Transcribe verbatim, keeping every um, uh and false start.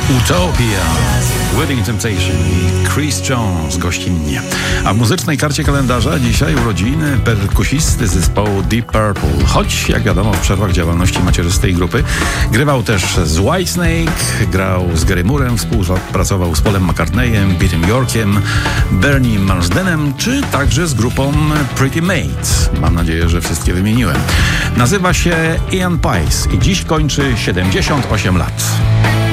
Utopia, Wedding Temptation i Chris Jones gościnnie. A w muzycznej karcie kalendarza dzisiaj urodziny perkusisty zespołu Deep Purple. Choć, jak wiadomo, w przerwach działalności macierzystej grupy grywał też z Whitesnake, grał z Gary Moorem, współpracował z Paulem McCartneyem, Peterem Yorkiem, Bernie Marsdenem, czy także z grupą Pretty Mates. Mam nadzieję, że wszystkie wymieniłem. Nazywa się Ian Paice i dziś kończy siedemdziesiąt osiem lat.